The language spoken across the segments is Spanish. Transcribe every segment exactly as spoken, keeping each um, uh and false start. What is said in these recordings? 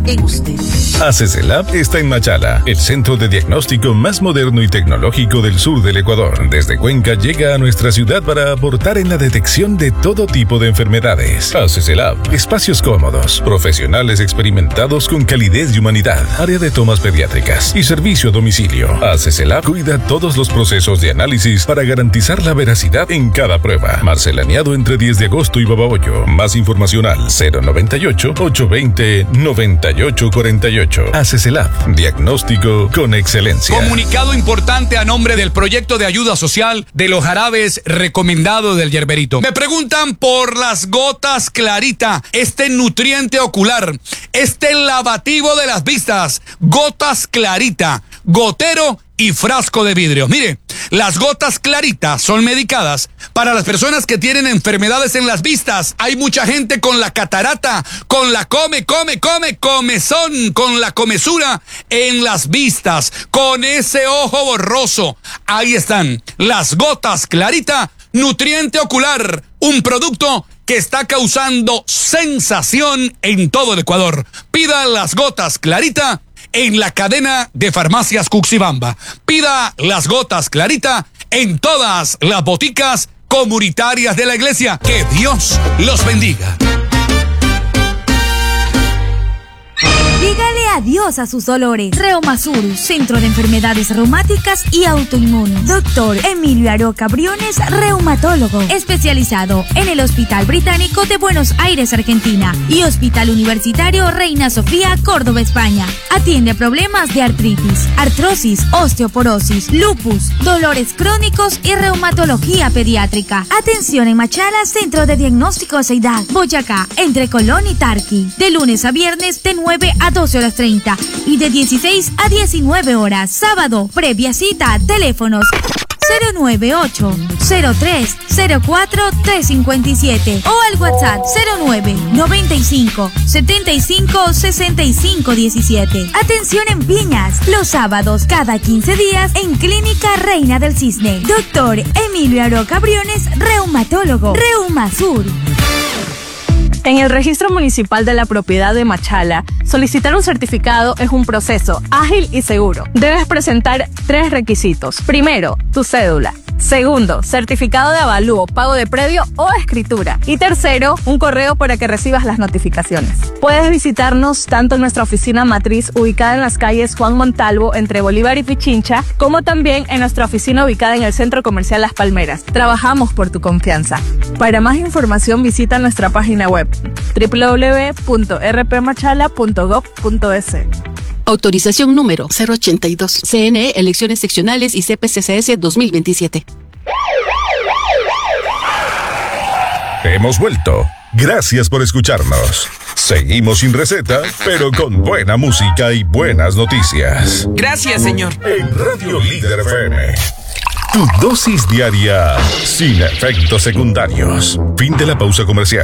en usted. ACESELAB está en Machala, el centro de diagnóstico más moderno y tecnológico del sur del Ecuador. Desde Cuenca llega a nuestra ciudad para aportar en la detección de todo tipo de enfermedades. ACESELAB, espacios cómodos, profesionales experimentados con calidez y humanidad, área de tomas pediátricas y servicio a domicilio. ACESELAB cuida todos los procesos de análisis para garantizar la veracidad en cada prueba. Marcelaneado entre diez de agosto y Babahoyo. Más información al cero noventa y ocho, ochocientos veinte, noventa y ocho cuarenta y ocho. ACESELAB, diagnóstico con excelencia. Comunicado importante a nombre del proyecto de ayuda social de los jarabes recomendados del Yerberito. Me preguntan por las gotas Clarita, este nutriente ocular, este lavativo de las vistas, gotas Clarita, gotero y frasco de vidrio. Mire, las gotas Clarita son medicadas para las personas que tienen enfermedades en las vistas. Hay mucha gente con la catarata, con la come, come, come, comezón, con la comezura en las vistas, con ese ojo borroso. Ahí están las gotas Clarita, nutriente ocular, un producto que está causando sensación en todo el Ecuador. Pida las gotas Clarita en la cadena de farmacias Cuxibamba. Pida las gotas Clarita en todas las boticas comunitarias de la iglesia. Que Dios los bendiga. Dígale adiós a sus dolores. Reumasur, Centro de Enfermedades Reumáticas y Autoinmunes. Doctor Emilio Aroca Briones, reumatólogo, especializado en el Hospital Británico de Buenos Aires, Argentina, y Hospital Universitario Reina Sofía, Córdoba, España. Atiende problemas de artritis, artrosis, osteoporosis, lupus, dolores crónicos y reumatología pediátrica. Atención en Machala, Centro de Diagnóstico Ceidad, Boyacá, entre Colón y Tarqui. De lunes a viernes de nueve a doce horas treinta y de dieciséis a diecinueve horas. Sábado, previa cita, teléfonos cero nueve ocho, cero tres, cero cuatro, tres cinco siete o al WhatsApp cero nueve, noventa y cinco, setenta y cinco, sesenta y cinco diecisiete. Atención en Piñas, los sábados cada quince días en Clínica Reina del Cisne. Doctor Emilio Aroca Briones, reumatólogo. Reumasur. En el Registro Municipal de la Propiedad de Machala, solicitar un certificado es un proceso ágil y seguro. Debes presentar tres requisitos. Primero, tu cédula. Segundo, certificado de avalúo, pago de predio o escritura. Y tercero, un correo para que recibas las notificaciones. Puedes visitarnos tanto en nuestra oficina matriz ubicada en las calles Juan Montalvo entre Bolívar y Pichincha, como también en nuestra oficina ubicada en el Centro Comercial Las Palmeras. Trabajamos por tu confianza. Para más información visita nuestra página web doble u doble u doble u punto r p machala punto gov punto es. Autorización número cero ochenta y dos. C N E, Elecciones Seccionales y C P C C S dos mil veintisiete. Hemos vuelto. Gracias por escucharnos. Seguimos sin receta, pero con buena música y buenas noticias. Gracias, señor. En Radio Líder F M. Tu dosis diaria sin efectos secundarios. Fin de la pausa comercial.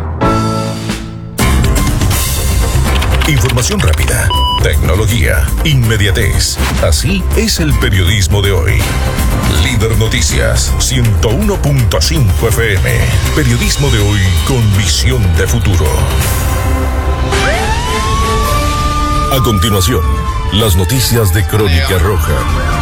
Información rápida, tecnología, inmediatez. Así es el periodismo de hoy. Líder Noticias ciento uno punto cinco F M. Periodismo de hoy con visión de futuro. A continuación, las noticias de Crónica Roja.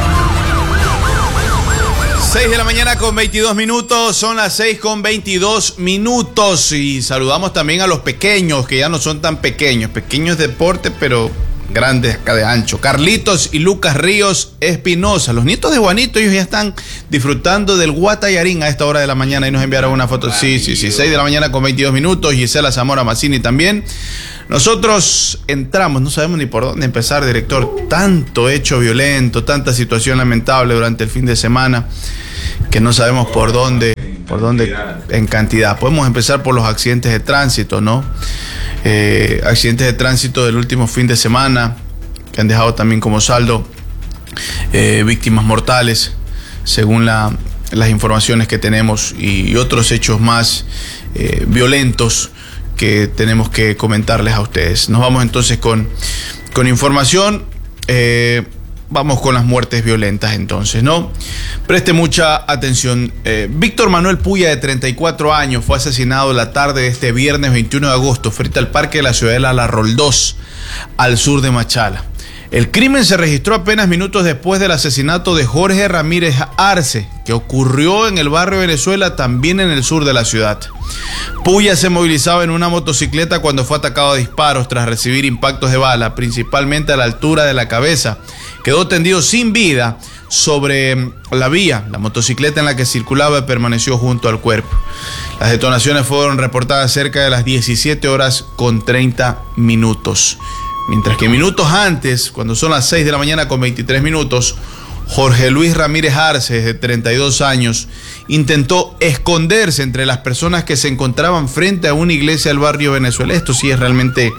seis de la mañana con veintidós minutos, son las seis con veintidós minutos y saludamos también a los pequeños, que ya no son tan pequeños, pequeños de porte, pero grandes acá de ancho. Carlitos y Lucas Ríos Espinosa, los nietos de Juanito, ellos ya están disfrutando del Guatayarín a esta hora de la mañana y nos enviaron una foto. Sí, sí, sí, seis de la mañana con veintidós minutos, Gisela Zamora Mazzini también. Nosotros entramos, no sabemos ni por dónde empezar, director. Tanto hecho violento, tanta situación lamentable durante el fin de semana que no sabemos por dónde, por dónde en cantidad. Podemos empezar por los accidentes de tránsito, ¿no? Eh, accidentes de tránsito del último fin de semana que han dejado también como saldo eh, víctimas mortales, según la, las informaciones que tenemos, y otros hechos más eh, violentos que tenemos que comentarles a ustedes. Nos vamos entonces con, con información. Eh, vamos con las muertes violentas entonces, ¿no? Preste mucha atención. Eh, Víctor Manuel Puya, de treinta y cuatro años, fue asesinado la tarde de este viernes veintiuno de agosto frente al Parque de la Ciudadela La Roldós. al sur de Machala. El crimen se registró apenas minutos después del asesinato de Jorge Ramírez Arce, que ocurrió en el barrio Venezuela, también en el sur de la ciudad. Puya se movilizaba en una motocicleta cuando fue atacado a disparos tras recibir impactos de bala, principalmente a la altura de la cabeza. Quedó tendido sin vida sobre la vía. La motocicleta en la que circulaba permaneció junto al cuerpo. Las detonaciones fueron reportadas cerca de las diecisiete horas con treinta minutos. Mientras que minutos antes, cuando son las seis de la mañana con veintitrés minutos, Jorge Luis Ramírez Arce, de treinta y dos años, intentó esconderse entre las personas que se encontraban frente a una iglesia del barrio Venezuela. Esto sí es realmente,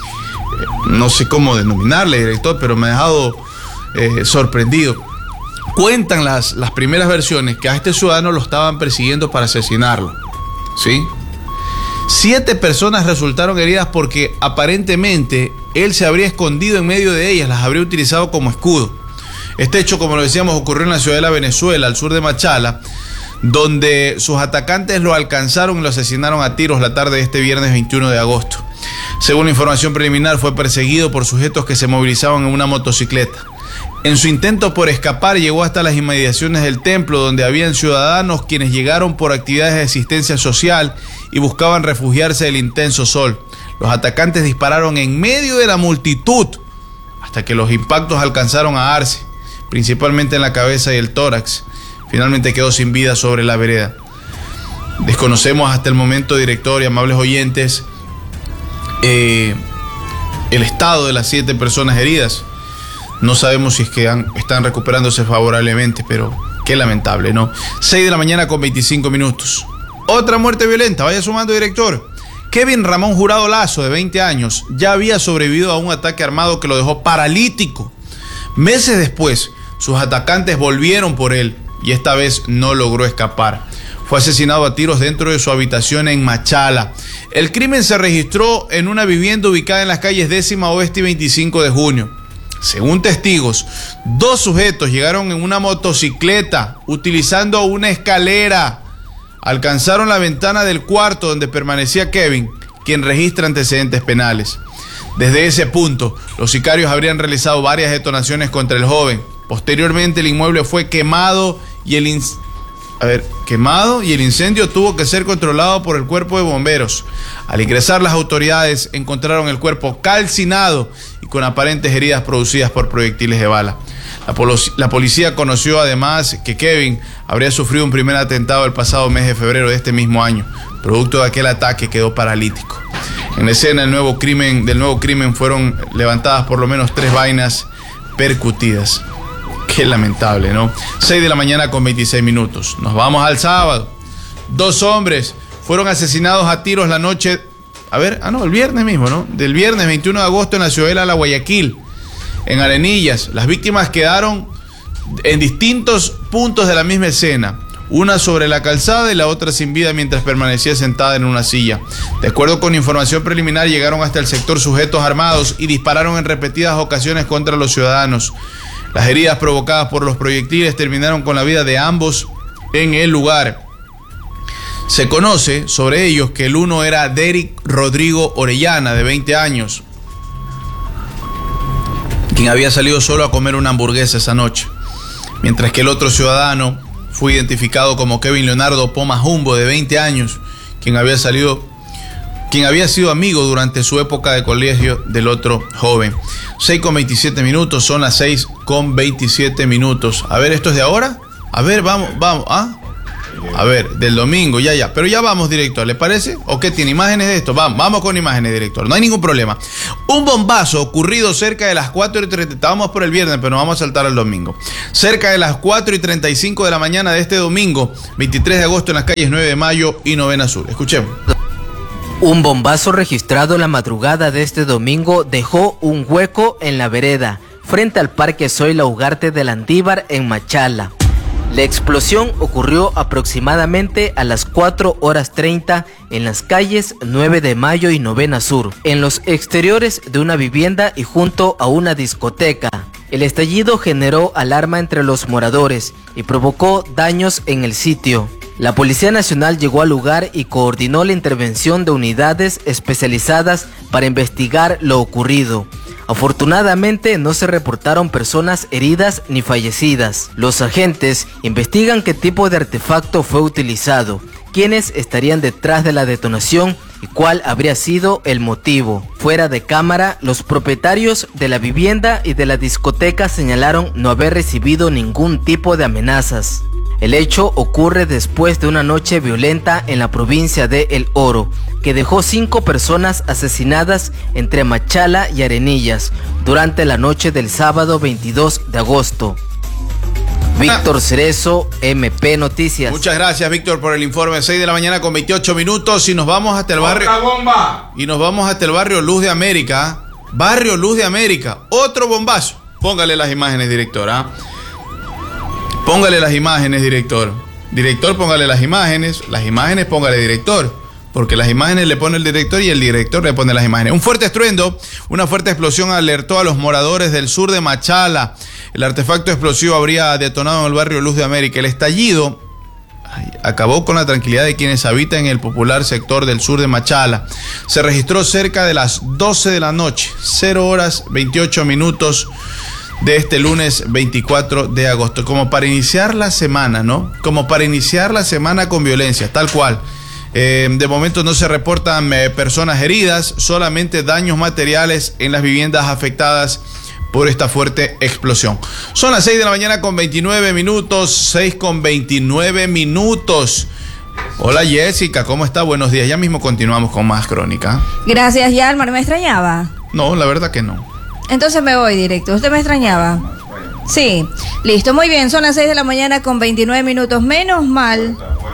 no sé cómo denominarle, director, pero me ha dejado eh, sorprendido. Cuentan las, las primeras versiones que a este ciudadano lo estaban persiguiendo para asesinarlo, ¿sí? Siete personas resultaron heridas porque aparentemente él se habría escondido en medio de ellas, las habría utilizado como escudo. Este hecho, como lo decíamos, ocurrió en la ciudad de la Venezuela, al sur de Machala, donde sus atacantes lo alcanzaron y lo asesinaron a tiros la tarde de este viernes veintiuno de agosto. Según la información preliminar, fue perseguido por sujetos que se movilizaban en una motocicleta. En su intento por escapar, llegó hasta las inmediaciones del templo, donde habían ciudadanos quienes llegaron por actividades de asistencia social y buscaban refugiarse del intenso sol. Los atacantes dispararon en medio de la multitud hasta que los impactos alcanzaron a Arce, principalmente en la cabeza y el tórax. Finalmente quedó sin vida sobre la vereda. Desconocemos hasta el momento, director y amables oyentes, eh, el estado de las siete personas heridas. No sabemos si es que han, están recuperándose favorablemente, pero qué lamentable, ¿no? seis de la mañana con veinticinco minutos. Otra muerte violenta, vaya sumando, director. Kevin Ramón Jurado Lazo, de veinte años, ya había sobrevivido a un ataque armado que lo dejó paralítico. Meses después, sus atacantes volvieron por él y esta vez no logró escapar. Fue asesinado a tiros dentro de su habitación en Machala. El crimen se registró en una vivienda ubicada en las calles Décima Oeste y veinticinco de junio. Según testigos, dos sujetos llegaron en una motocicleta utilizando una escalera. Alcanzaron la ventana del cuarto donde permanecía Kevin, quien registra antecedentes penales. Desde ese punto, los sicarios habrían realizado varias detonaciones contra el joven. Posteriormente, el inmueble fue quemado y el in... a ver, quemado y el incendio tuvo que ser controlado por el cuerpo de bomberos. Al ingresar, las autoridades encontraron el cuerpo calcinado y con aparentes heridas producidas por proyectiles de bala. La, polo- la policía conoció además que Kevin habría sufrido un primer atentado el pasado mes de febrero de este mismo año. Producto de aquel ataque quedó paralítico. En la escena del nuevo crimen, del nuevo crimen fueron levantadas por lo menos tres vainas percutidas. Qué lamentable, ¿no? seis de la mañana con veintiséis minutos. Nos vamos al sábado. Dos hombres fueron asesinados a tiros la noche, a ver, ah no, el viernes mismo, ¿no? Del viernes veintiuno de agosto en la ciudadela La Guayaquil, en Arenillas. Las víctimas quedaron en distintos puntos de la misma escena. Una sobre la calzada y la otra sin vida mientras permanecía sentada en una silla. De acuerdo con información preliminar, llegaron hasta el sector sujetos armados y dispararon en repetidas ocasiones contra los ciudadanos. Las heridas provocadas por los proyectiles terminaron con la vida de ambos en el lugar. Se conoce sobre ellos que el uno era Derek Rodrigo Orellana, de veinte años, quien había salido solo a comer una hamburguesa esa noche, mientras que el otro ciudadano fue identificado como Kevin Leonardo Poma Jumbo, de veinte años, quien había salido, quien había sido amigo durante su época de colegio del otro joven. seis con veintisiete minutos, son las seis con veintisiete minutos. A ver, ¿esto es de ahora? A ver, vamos, vamos, ¿ah? A ver, del domingo, ya, ya. Pero ya vamos, director, ¿le parece? ¿O qué tiene imágenes de esto? Vamos, vamos con imágenes, director. No hay ningún problema. Un bombazo ocurrido cerca de las cuatro y treinta. Estábamos por el viernes, pero nos vamos a saltar al domingo. Cerca de las cuatro y treinta y cinco de la mañana de este domingo, veintitrés de agosto, en las calles nueve de mayo y Novena Sur. Escuchemos. Un bombazo registrado la madrugada de este domingo dejó un hueco en la vereda, frente al Parque Zoila Ugarte de Landívar en Machala. La explosión ocurrió aproximadamente a las cuatro horas treinta en las calles nueve de mayo y Novena Sur, en los exteriores de una vivienda y junto a una discoteca. El estallido generó alarma entre los moradores y provocó daños en el sitio. La Policía Nacional llegó al lugar y coordinó la intervención de unidades especializadas para investigar lo ocurrido. Afortunadamente no se reportaron personas heridas ni fallecidas. Los agentes investigan qué tipo de artefacto fue utilizado, quiénes estarían detrás de la detonación y cuál habría sido el motivo. Fuera de cámara, los propietarios de la vivienda y de la discoteca señalaron no haber recibido ningún tipo de amenazas. El hecho ocurre después de una noche violenta en la provincia de El Oro, que dejó cinco personas asesinadas entre Machala y Arenillas durante la noche del sábado veintidós de agosto. Víctor Cerezo, M P Noticias. Muchas gracias, Víctor, por el informe. seis de la mañana con veintiocho minutos y nos vamos hasta el barrio. Bomba. Y nos vamos hasta el barrio Luz de América. Barrio Luz de América. Otro bombazo. Póngale las imágenes, director. ¿ah? Póngale las imágenes, director. Director, póngale las imágenes. Las imágenes, póngale director. Porque las imágenes le pone el director y el director le pone las imágenes. Un fuerte estruendo, una fuerte explosión alertó a los moradores del sur de Machala. El artefacto explosivo habría detonado en el barrio Luz de América. El estallido ay, acabó con la tranquilidad de quienes habitan en el popular sector del sur de Machala. Se registró cerca de las doce de la noche, cero horas veintiocho minutos de este lunes veinticuatro de agosto. Como para iniciar la semana, ¿no? Como para iniciar la semana con violencia, tal cual. Eh, de momento no se reportan eh, personas heridas, solamente daños materiales en las viviendas afectadas por esta fuerte explosión. Son las seis de la mañana con veintinueve minutos, seis con veintinueve minutos. Hola Jessica, ¿cómo está? Buenos días, ya mismo continuamos con más crónica. Gracias, Yalmar, ¿me extrañaba? No, la verdad que no. Entonces me voy directo, ¿usted me extrañaba? Sí, listo, muy bien, son las seis de la mañana con veintinueve minutos, menos mal.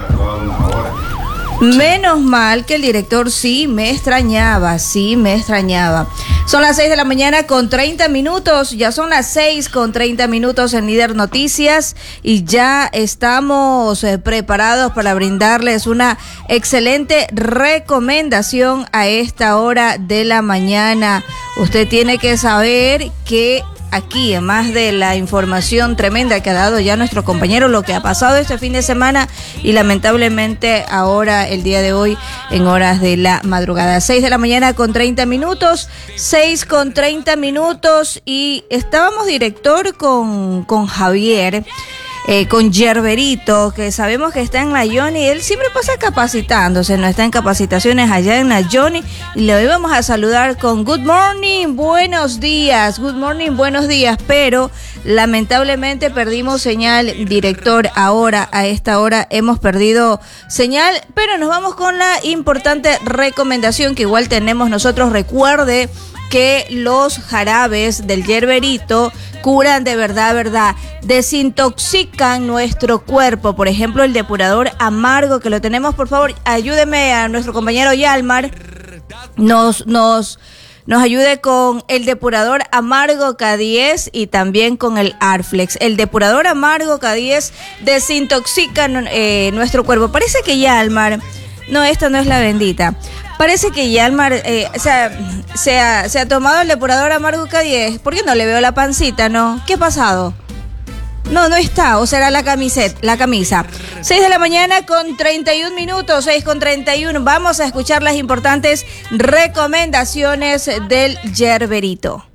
Menos mal que el director sí me extrañaba, sí me extrañaba. Son las seis de la mañana con treinta minutos, ya son las seis con treinta minutos en Líder Noticias y ya estamos eh, preparados para brindarles una excelente recomendación a esta hora de la mañana. Usted tiene que saber que aquí, además de la información tremenda que ha dado ya nuestro compañero, lo que ha pasado este fin de semana y lamentablemente ahora, el día de hoy, en horas de la madrugada. seis de la mañana con treinta minutos, seis con treinta minutos y estábamos, director, con, con Javier. Eh, con Yerberito, que sabemos que está en la Johnny, él siempre pasa capacitándose, no está en capacitaciones allá en la Johnny, y le íbamos a saludar con good morning, buenos días, good morning, buenos días, pero lamentablemente perdimos señal, director, ahora, a esta hora hemos perdido señal, pero nos vamos con la importante recomendación que igual tenemos nosotros. Recuerde que los jarabes del Yerberito curan de verdad, verdad, desintoxican nuestro cuerpo. Por ejemplo, el depurador amargo, que lo tenemos, por favor, ayúdeme a nuestro compañero Yalmar, nos, nos, nos ayude con el depurador amargo K diez y también con el Arflex. El depurador amargo K diez desintoxica eh, nuestro cuerpo. Parece que Yalmar, no, esta no es la bendita. Parece que Yalmar eh, se, ha, se, ha, se ha tomado el depurador amargo K diez. ¿Por qué no le veo la pancita, no? ¿Qué ha pasado? No, no está, o será la camiseta, la camisa. seis de la mañana con treinta y un minutos, seis con treinta y uno. Vamos a escuchar las importantes recomendaciones del Yerberito.